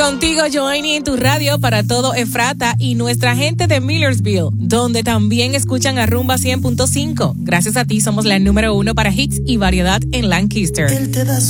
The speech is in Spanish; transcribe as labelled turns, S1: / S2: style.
S1: Contigo, Joanny, en tu radio para todo Efrata y nuestra gente de Millersville, donde también escuchan a Rumba 100.5. Gracias a ti somos la número 1 para hits y variedad en Lancaster.
S2: Él te da